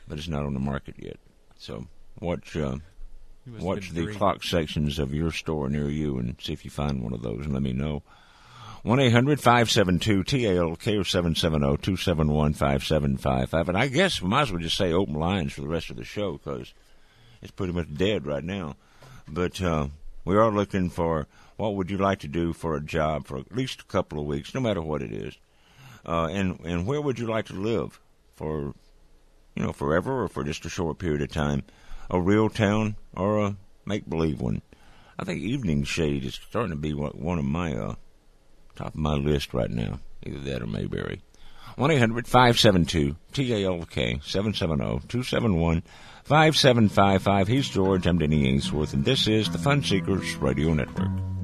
but it's not on the market yet. So watch the great. clock sections of your store near you and see if you find one of those and let me know. 1-800-572-TALK or 770-271-5755. And I guess we might as well just say open lines for the rest of the show because it's pretty much dead right now. But we are looking for what would you like to do for a job for at least a couple of weeks, no matter what it is. And where would you like to live for, forever or for just a short period of time? A real town or a make-believe one? I think Evening Shade is starting to be one of my top of my list right now. Either that or Mayberry. 1-800-572-TALK, 770-271-5755. He's George. I'm Denny Ainsworth, and this is the Fun Seekers Radio Network.